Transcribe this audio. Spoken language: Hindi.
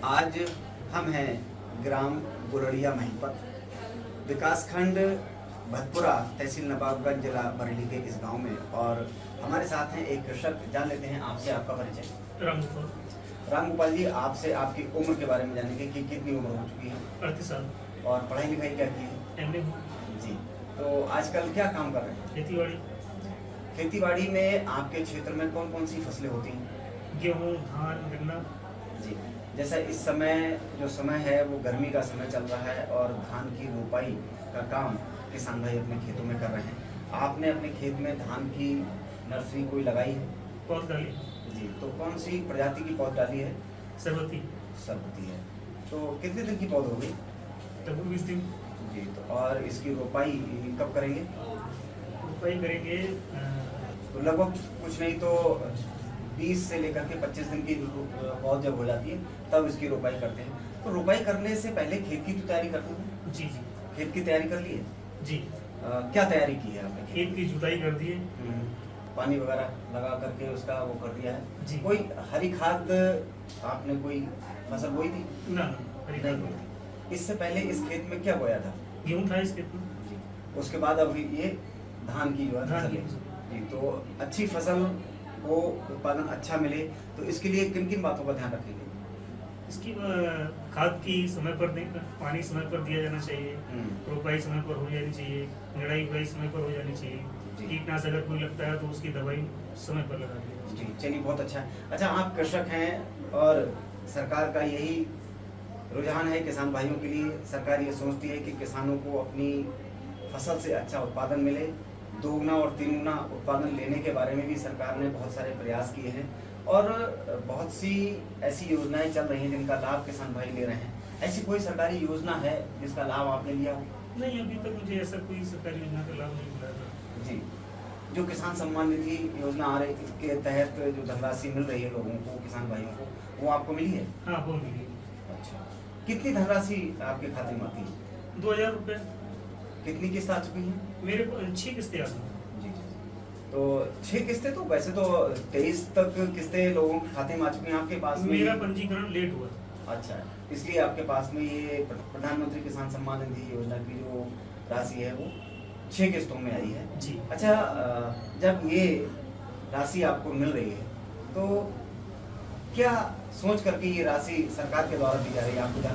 आज हम हैं ग्राम गुरड़िया महिपत, विकासखंड भतपुरा, तहसील नवाबगंज, जिला बरेली के इस गांव में। और हमारे साथ हैं एक कृषक। जान लेते हैं आपसे आपका परिचय। रामगोपाल जी, आपसे आपकी उम्र के बारे में जानेंगे कि कितनी उम्र हो चुकी है? 38 साल। और पढ़ाई लिखाई क्या की है? MA जी। तो आजकल क्या काम कर रहे हैं? खेतीबाड़ी। खेतीबाड़ी में आपके क्षेत्र में कौन कौन सी फसलें होती हैं? गेहूँ, धान, गन्ना। जी। जैसा इस समय जो समय है वो गर्मी का समय चल रहा है और धान की रोपाई का काम किसान भाई अपने खेतों में कर रहे हैं। आपने अपने खेत में धान की नर्सरी कोई लगाई है? पौध डाली। जी। तो कौन सी प्रजाति की पौध डाली है? सरबती। सरबती है। तो कितने दिन की पौध हो गई? लगभग 20 दिन। जी। तो और इसकी रोपाई कब करेंगे? रोपाई करेंगे तो लगभग कुछ नहीं तो 20 से लेकर के 25 दिन की पौध जब हो जाती है तब इसकी रोपाई करते हैं। तो रोपाई करने से पहले खेत की तो तैयारी करते हैं? जी जी। खेत की तैयारी कर ली है? जी। क्या तैयारी की है आपने? खेत की जुताई कर दी है। पानी वगैरह लगा करके उसका वो कर दिया है जी। कोई हरी खाद आपने कोई फसल बोई थी? ना, नहीं बोई थी। इससे पहले इस खेत में क्या बोया था? गेहूँ था इस खेत में। जी। उसके बाद अभी ये धान की जो है फसल है। जी। तो अच्छी फसल को उत्पादन अच्छा मिले तो इसके लिए किन किन बातों का ध्यान रखेंगे? इसकी खाद की समय पर पानी समय पर दिया जाना चाहिए, रोपाई समय पर हो जानी चाहिए, निराई गुड़ाई समय पर हो जानी चाहिए, कीटनाशक अगर कोई लगता है तो उसकी दवाई समय पर लगा दी। जी। चलिए, बहुत अच्छा है। अच्छा, आप कृषक हैं और सरकार का यही रुझान है किसान भाइयों के लिए। सरकार ये सोचती है कि किसानों को अपनी फसल से अच्छा उत्पादन मिले। दोगुना और तीन गुना उत्पादन लेने के बारे में भी सरकार ने बहुत सारे प्रयास किए हैं और बहुत सी ऐसी योजनाएं चल रही हैं जिनका लाभ किसान भाई ले रहे हैं। ऐसी कोई सरकारी योजना है जिसका लाभ आपने लिया हो? नहीं, अभी तक मुझे ऐसा कोई सरकारी योजना का लाभ नहीं मिला था। जी। जो किसान सम्मान निधि योजना आ रही है, इसके तहत जो धनराशि मिल रही है लोगों को, किसान भाइयों को, वो आपको मिली है? हाँ, वो मिली। अच्छा। कितनी धनराशि आपके खाते में आती है? 2000 रुपये। कितनी किस्त आ चुकी है? मेरे 6 किस्तें आ गई। जी। तो 6 किस्तें, तो वैसे तो 23 तक किस्तें लोगों के खाते में आ चुकी हैं। आपके पास में मेरा पंजीकरण लेट हुआ। अच्छा, इसलिए आपके पास में ये प्रधानमंत्री किसान सम्मान निधि योजना की जो राशि है वो 6 किस्तों में आई है। जी। अच्छा, जब ये राशि आपको मिल रही है तो क्या सोच करके ये राशि सरकार के द्वारा दी जा रही है आपको?